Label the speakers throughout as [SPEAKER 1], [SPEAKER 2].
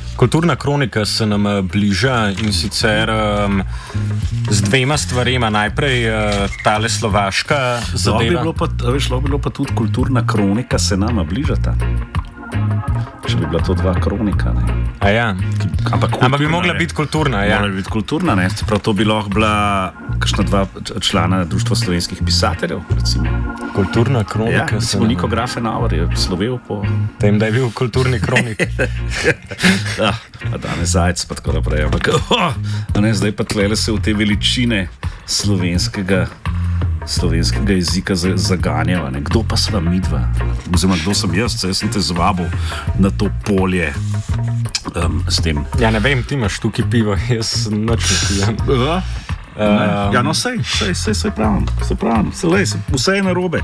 [SPEAKER 1] Kulturna kronika se nam bliža in sicer z dvema stvarema. Najprej tale slovaška zadeva.
[SPEAKER 2] Lahko bi bilo pa tudi kulturna kronika se nama bližata. Če bi bila to dva kronika, ne?
[SPEAKER 1] Ja. Ampak bi mogla biti kulturna, ja.
[SPEAKER 2] Mogla bi biti kulturna, ne? Prav to bi lahko bila kakšna dva člana Društva slovenskih pisateljev, recimo.
[SPEAKER 1] Kulturna kronika.
[SPEAKER 2] Ja, recimo Niko Grafenauer je slovel po
[SPEAKER 1] tem, da je bil kulturni kronik.
[SPEAKER 2] A danes Zajec pa tako naprej. Ampak, zdaj pa tlele se v te veličine slovenskega jezika zaganjava. Kdo pa sva midva? Oziroma, kdo sem jaz? Jaz sem te zvabil na to polje s tem.
[SPEAKER 1] Ja, ne vem, ti imaš tukaj pivo, jaz noč ne pijem.
[SPEAKER 2] Ja, no, sej pravim. Vse je narobe.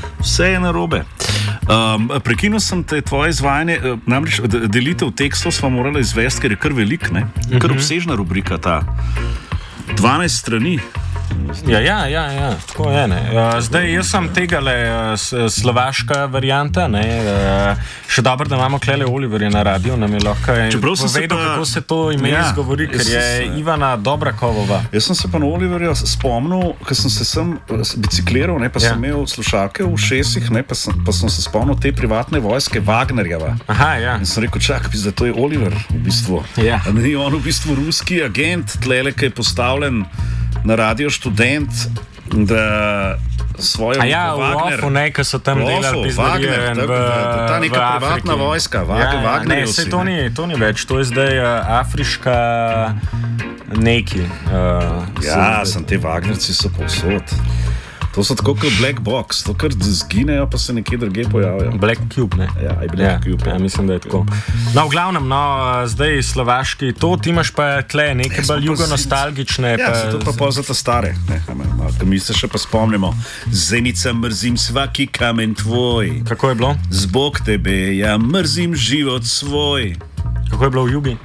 [SPEAKER 2] Prekinil sem te tvoje izvajanje, namreč delitev tekstov sva morala izvesti, ker je kar velik, ne? Kar obsežna rubrika ta. 12 strani.
[SPEAKER 1] Ja, tako je, ne. Zdaj, jaz sem tegale slovaška varianta, ne. Še dobro, da imamo klele Oliverja na radiju, nam je lahko povedal, kako se to ime izgovori, ker je Ivana Dobrakovova.
[SPEAKER 2] Jaz sem se pa na Oliverja spomnil, ker sem se sem bicikliral, ne, pa sem imel slušalke v ušesih, ne, pa sem se spomnil te privatne vojske Wagnerjeva.
[SPEAKER 1] Aha, ja.
[SPEAKER 2] In sem rekel, čak, da to je Oliver v bistvu.
[SPEAKER 1] Ja.
[SPEAKER 2] Ni on v bistvu ruski agent, tlele, ki je postavljen na Radio Študent, da svojo
[SPEAKER 1] Wagner... v ofu, ki so tam delali pizdarije.
[SPEAKER 2] Ta neka privatna vojska, Wagnerjevci.
[SPEAKER 1] Ne, to ni več, to je zdaj afriška neki.
[SPEAKER 2] Sem te Wagnerci so povsod. To so tako kot Black Box, to kar zginejo, pa se nekje drugje pojavijo.
[SPEAKER 1] Black Cube, ne?
[SPEAKER 2] Ja, Black Cube.
[SPEAKER 1] Ja, mislim, da je tako. No, v glavnem, zdaj slovaški, to ti imaš pa tle neke bolj jugonostalgične.
[SPEAKER 2] Ja, so to pa za ta stare. Mi se še pa spomnimo. Zenica, mrzim svaki kamen tvoj.
[SPEAKER 1] Kako je bilo?
[SPEAKER 2] Zbog tebe, ja mrzim život svoj.
[SPEAKER 1] Kako je bilo v jugi?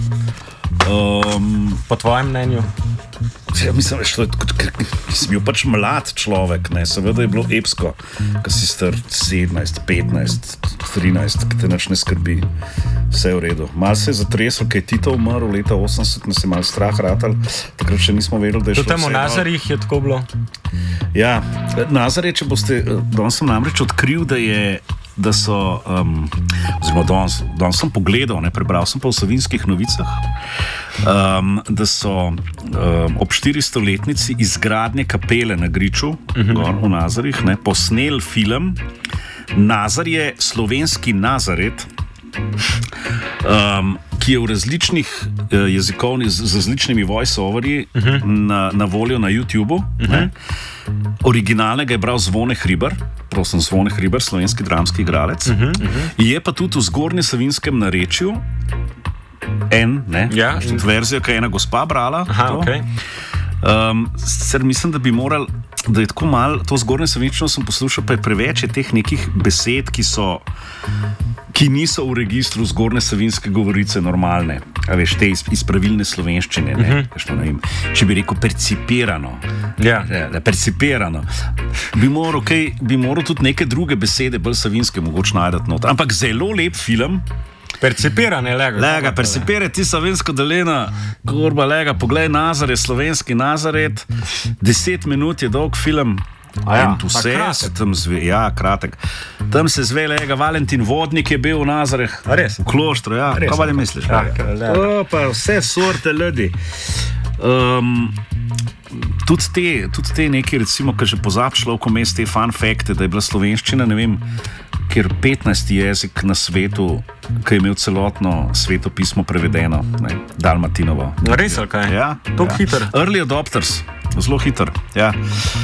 [SPEAKER 1] Po tvojem mnenju?
[SPEAKER 2] Ja, mislim, da si bil pač mlad človek, ne? Seveda je bilo epsko, ko si star 17, 15, 13, ki te nič ne skrbi. Vse je v redu. Mal se je zatresel, kaj je Tito umrl leta 80, nas je mal strah ratal, takrat še nismo vedeli, da je šlo vse.
[SPEAKER 1] To tam v Nazarih je tako bilo?
[SPEAKER 2] Ja, Nazarje, če boste, danes sem namreč odkril, da so, oziroma danes sem pogledal, prebral sem pa v Savinskih novicah, da so ob 400-letnici izgradnje kapele na Griču, gor v Nazarih, posnel film Nazarje, slovenski Nazaret, ki je v različnih jezikovnih, z različnimi voice-overji na voljo na YouTubu. Originalnega je bral Zvone Hribar, Zvone Hribar, slovenski dramski igralec. Je pa tudi v Zgornje Savinskem narečju verzijo, ki je ena gospa brala. Sicer mislim, da bi moral, da je tako malo, to Zgornje Savinščino sem poslušal, pa je preveč teh nekih besed, ki niso v registru Zgornje Savinske govorice normalne. A veš, te iz pravilne slovenščine, če bi rekel percipirano. Percipirano. Bi moral tudi neke druge besede, bolj savinske, mogoče najdati not. Ampak zelo lep film.
[SPEAKER 1] Percipirane,
[SPEAKER 2] lega, percipire ti Savinsko dolino, kurba, lega, poglej Nazare, slovenski Nazaret, 10 minut je dolg film. In tu se tam zve, kratek. Tam se zve, lega, Valentin Vodnik je bil v Nazareh, v kloštru, kaj pa ne misliš? Pa vse sorte ljudi. Tudi te neki, recimo, ki že pozab človek vmes te fun fakte, da je bila slovenščina, ne vem, ker 15. jezik na svetu, ki je imel celotno svetopismo prevedeno, Dalmatinovo.
[SPEAKER 1] Res, ali kaj?
[SPEAKER 2] Ja.
[SPEAKER 1] Tok hiter.
[SPEAKER 2] Early adopters, zelo hiter, ja.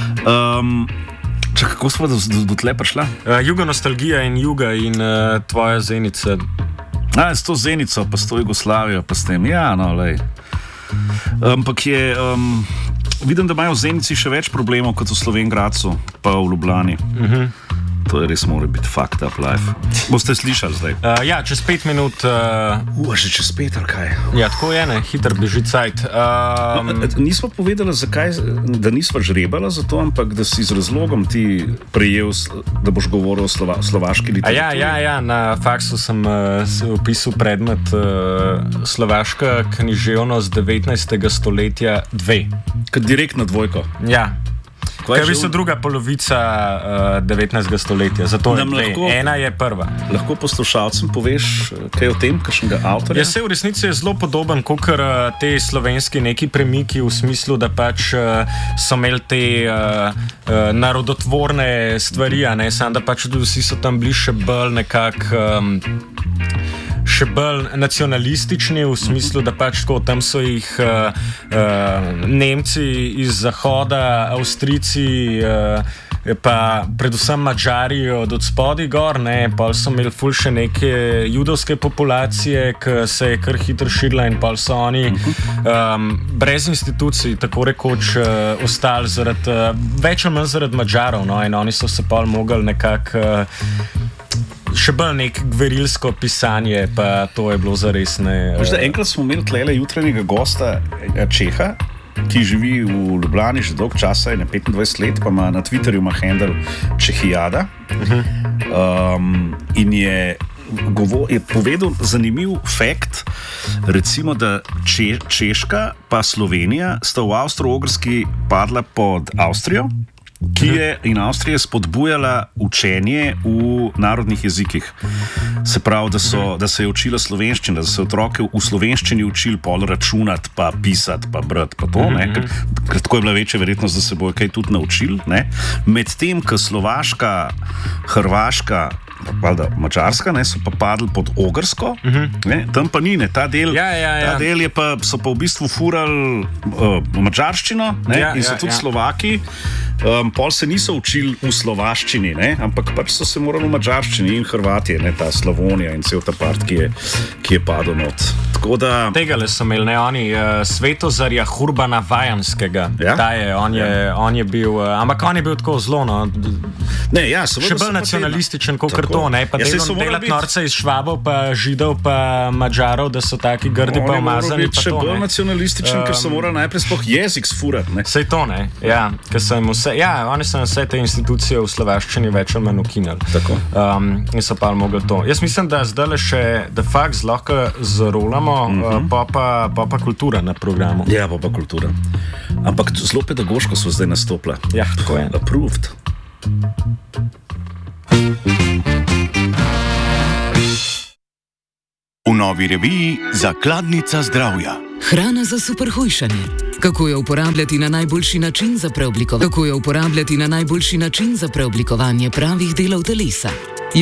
[SPEAKER 2] Kako smo do tle prišla?
[SPEAKER 1] Jugonostalgija in juga in tvoja zenica.
[SPEAKER 2] S to zenico, pa s to Jugoslavijo, pa s tem, lej. Ampak je... Vidim, da imajo v Zenici še več problemov kot v Slovenj Gradcu, pa v Ljubljani. To je res mora biti fucked up life. Boste slišali zdaj?
[SPEAKER 1] Ja, čez 5 minut.
[SPEAKER 2] Že čez 5 ali kaj?
[SPEAKER 1] Ja, tako je, ne, hiter beži cajt.
[SPEAKER 2] Nismo povedali, zakaj, da nismo žrebala za to, ampak da si z razlogom ti prejel, da boš govoril o slovaški literaturi.
[SPEAKER 1] Ja, na faksu sem opisal predmet slovaška književnost 19. stoletja 2.
[SPEAKER 2] Direktno dvojko.
[SPEAKER 1] Ja. Kaj je bila druga polovica 19. stoletja, zato je ena je prva.
[SPEAKER 2] Lahko poslušalcem poveš kaj o tem, kakšnega avtorja?
[SPEAKER 1] Ja, se v resnici je zelo podoben kot te slovenski neki premiki v smislu, da pač so imeli te narodotvorne stvari, ne samo da pač vsi so tam bili še bolj še bolj nacionalistični v smislu, da pač tako tam so jih Nemci iz Zahoda, Avstrijci, pa predvsem Mađari od spodaj gor, ne, pa so imeli ful še neke judovske populacije, ki se je kar hitro širila in pa so oni brez institucij tako rekoč ostali več ali manj zaradi Mađarov, no, in oni so se pa mogli nekako še bolj nek gverilsko pisanje, pa to je bilo zares ne.
[SPEAKER 2] Enkrat smo imeli tlele jutranjega gosta Čeha, ki živi v Ljubljani že dolg časa, je 25 let, pa ima na Twitterju handle Čehijada. In je povedal zanimiv fakt, recimo, da Češka pa Slovenija sta v Avstro-Ogrski padla pod Avstrijo, ki je in Avstrija spodbujala učenje v narodnih jezikih. Se pravi, da se je učila slovenščina, da se otroke v slovenščini učili pol računati, pa pisati, pa brati, pa to, ker tako je bila večja verjetnost, da se bojo kaj tudi naučili. Medtem, ko Slovaška, Hrvaška, valjda Mačarska, so pa padli pod Ogrsko, tam pa ni, ta del je pa, so pa v bistvu furali mačarščino, in so tudi Slovaki, pol se niso učili v slovaščini, ampak pač so se morali v mačarščini in Hrvatije, ta Slavonija in cel ta part, ki je padel not.
[SPEAKER 1] Tegale so imeli, oni Svetozarja Hurbana Vajanskega, on je bil, ampak on je bil tako zelo, še bolj nacionalističen kot to, pa delati norca iz Švabov, pa Židov, pa Mađarov, da so taki grdi pa umazani.
[SPEAKER 2] On je še bolj nacionalističen, ker so morali najprej sploh jezik sfurati.
[SPEAKER 1] Sej to, oni so vse te institucije v slovaščini več ali manj ukinili. In so pa mogli to. Jaz mislim, da zdaj še de facto zlahka zarolamo, pa kultura na programu.
[SPEAKER 2] Ja, pa kultura. Ampak zelo pedagoško so zdaj nastopila.
[SPEAKER 1] Ja, tako je.
[SPEAKER 2] Approved.
[SPEAKER 3] V novi reviji Zakladnica zdravja.
[SPEAKER 4] Hrana za superhujšanje. Kako jo uporabljati na najboljši način za preoblikovanje pravih delov telesa?